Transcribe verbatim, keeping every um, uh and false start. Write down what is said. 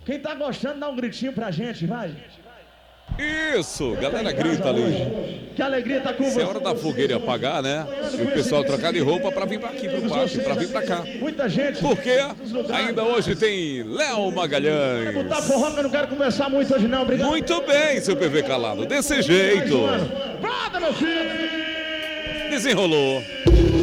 Quem tá gostando, dá um gritinho pra gente, vai. Isso, galera grita ali. Que alegria tá com você. É hora da fogueira apagar, né? E o pessoal trocar de roupa pra vir pra aqui pro parque, pra vir pra cá. Muita gente. Porque ainda hoje tem Léo Magalhães. Botar forró que eu não quero conversar muito hoje não, obrigado. Muito bem, seu P V Calado, desse jeito. Bota, meu filho. Desenrolou.